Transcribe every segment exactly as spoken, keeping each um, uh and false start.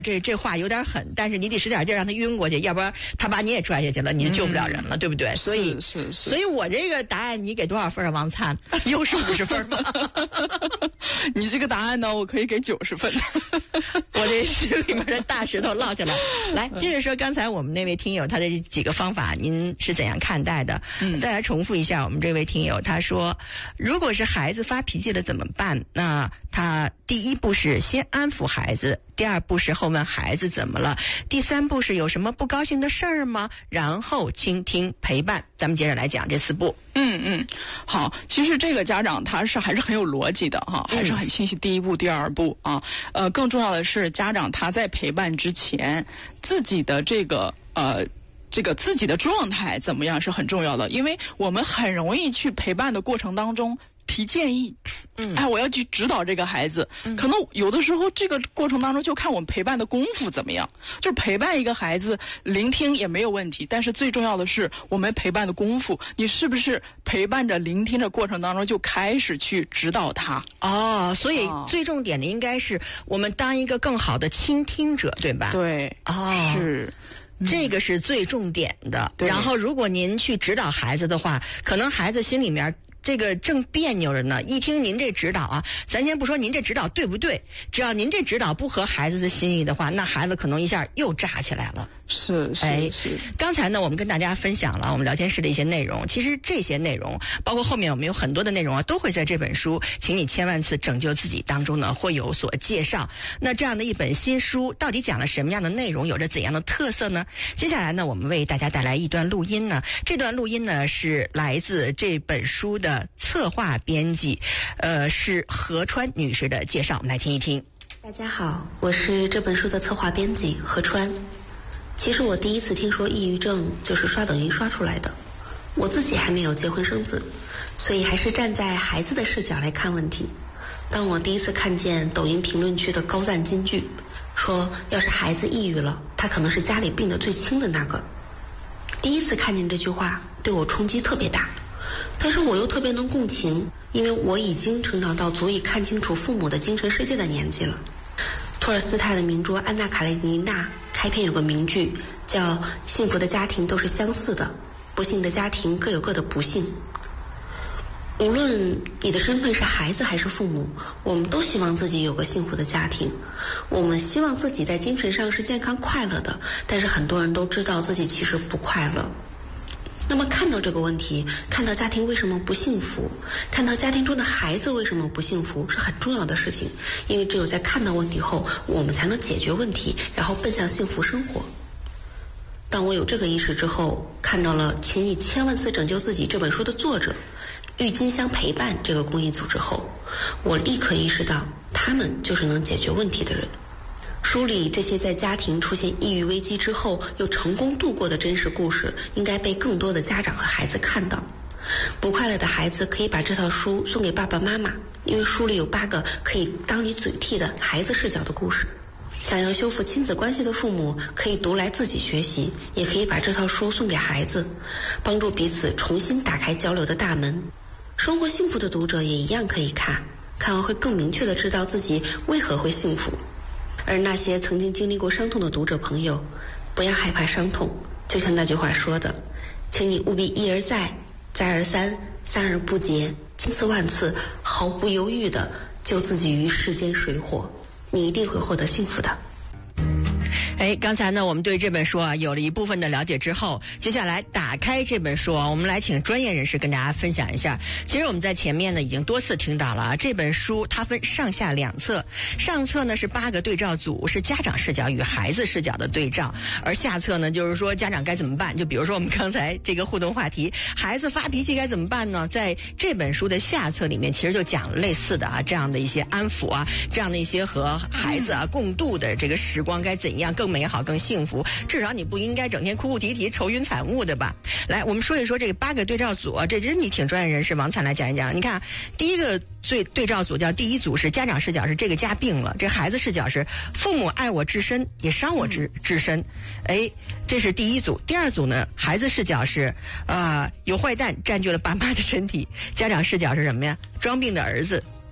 这这话有点狠，但是你得使点劲让他晕过去，要不然他把你也拽下去了，你就救不了人了，嗯、对不对？所以是是是， 所以我这个答案你给多少分啊，王灿？又是五十分吗？ 你这个答案呢，我可以给九十分。 我这心里面的大石头落下来。来，接着说刚才我们那位听友他的几个方法，您是怎样看待的？嗯，再来重复一下，我们这位听友他说，如果是孩子发脾气了怎么办？那他第一步是先安抚孩子，第二步是后问孩子怎么了，第三步是有什么不高兴的事儿吗？然后倾听陪伴。咱们接着来讲这四步。 嗯嗯，好，其实这个家长他是还是很有逻辑的哈，还是很清晰第一步、第二步啊。呃，更重要的是家长他在陪伴之前，自己的这个呃。这个自己的状态怎么样是很重要的，因为我们很容易去陪伴的过程当中提建议，嗯，哎，我要去指导这个孩子，嗯、可能有的时候这个过程当中就看我们陪伴的功夫怎么样。就是陪伴一个孩子，聆听也没有问题，但是最重要的是我们陪伴的功夫，你是不是陪伴着、聆听着过程当中就开始去指导他？ 哦，所以最重点的应该是我们当一个更好的倾听者，对吧？ 对， 哦， 是。 这个是最重点的。 嗯、 然后如果您去指导孩子的话，可能孩子心里面这个正别扭着呢，一听您这指导啊，咱先不说您这指导对不对，只要您这指导不合孩子的心意的话，那孩子可能一下又炸起来了。 是是哎是。 刚才呢，我们跟大家分享了我们聊天室的一些内容，其实这些内容，包括后面我们有很多的内容啊，都会在这本书《请你千万次拯救自己》当中呢会有所介绍。那这样的一本新书，到底讲了什么样的内容，有着怎样的特色呢？接下来呢，我们为大家带来一段录音呢，这段录音呢是来自这本书的策划编辑，呃，是何川女士的介绍，我们来听一听。 大家好，我是这本书的策划编辑何川。其实我第一次听说抑郁症就是刷抖音刷出来的，我自己还没有结婚生子，所以还是站在孩子的视角来看问题。当我第一次看见抖音评论区的高赞金句，说要是孩子抑郁了，他可能是家里病得最轻的那个。第一次看见这句话，对我冲击特别大，但是我又特别能共情，因为我已经成长到足以看清楚父母的精神世界的年纪了。托尔斯泰的名著《安娜·卡列尼娜》开篇有个名句，叫“幸福的家庭都是相似的，不幸的家庭各有各的不幸”。无论你的身份是孩子还是父母，我们都希望自己有个幸福的家庭，我们希望自己在精神上是健康快乐的，但是很多人都知道自己其实不快乐。那么看到这个问题，看到家庭为什么不幸福，看到家庭中的孩子为什么不幸福，是很重要的事情，因为只有在看到问题后，我们才能解决问题，然后奔向幸福生活。当我有这个意识之后，看到了《请你千万次拯救自己》这本书的作者郁金香陪伴这个公益组织后，我立刻意识到他们就是能解决问题的人。书里这些在家庭出现抑郁危机之后又成功度过的真实故事，应该被更多的家长和孩子看到。不快乐的孩子可以把这套书送给爸爸妈妈，因为书里有八个可以当你嘴替的孩子视角的故事。想要修复亲子关系的父母可以读来自己学习，也可以把这套书送给孩子，帮助彼此重新打开交流的大门。生活幸福的读者也一样可以看，看完会更明确地知道自己为何会幸福。而那些曾经经历过伤痛的读者朋友，不要害怕伤痛，就像那句话说的，请你务必一而再，再而三，三而不竭，千次万次，毫不犹豫地救自己于世间水火，你一定会获得幸福的。 哎，刚才呢，我们对这本书啊有了一部分的了解之后，接下来打开这本书啊，我们来请专业人士跟大家分享一下。其实我们在前面呢已经多次听到了啊，这本书它分上下两册，上册呢是八个对照组，是家长视角与孩子视角的对照，而下册呢就是说家长该怎么办。就比如说我们刚才这个互动话题，孩子发脾气该怎么办呢？在这本书的下册里面，其实就讲类似的啊，这样的一些安抚啊，这样的一些和孩子啊共度的这个时光该怎样更美好更幸福，至少你不应该整天哭哭啼啼愁云惨雾的吧。来，我们说一说这个八个对照组，这真你请专业人士王灿来讲一讲。你看第一个最对照组叫第一组是家长视角，是这个家病了，这孩子视角是父母爱我至深也伤我至至深，哎，这是第一组。第二组呢，孩子视角是啊、呃、有坏蛋占据了爸妈的身体，家长视角是什么呀？装病的儿子。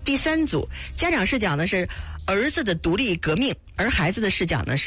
第三组家长视角呢是儿子的独立革命，而孩子的视角呢是